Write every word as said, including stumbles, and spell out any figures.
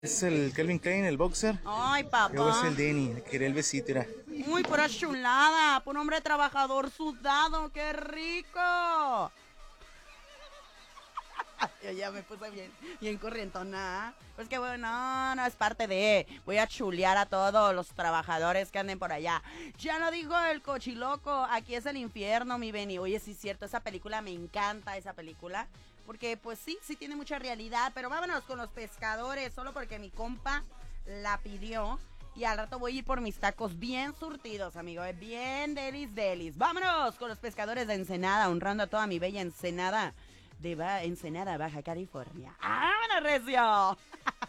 Es el Calvin Klein, el boxer. Ay, Luego es papá. el Denny, le quería el besito, mira. Uy, pura chulada. Por un hombre trabajador sudado. ¡Qué rico! Yo ya me puse bien, bien corrientona. Pues que bueno, no, no es parte de. Voy a chulear a todos los trabajadores que anden por allá. Ya no dijo el cochiloco, aquí es el infierno, mi Benny. Oye, sí es cierto, esa película me encanta, esa película. Porque pues sí, sí tiene mucha realidad. Pero vámonos con los pescadores, solo porque mi compa la pidió. Y al rato voy a ir por mis tacos bien surtidos, amigo. eh, Bien delis delis. Vámonos con los pescadores de Ensenada, honrando a toda mi bella Ensenada de ba Ensenada, Baja California. ¡Vámonos, recio!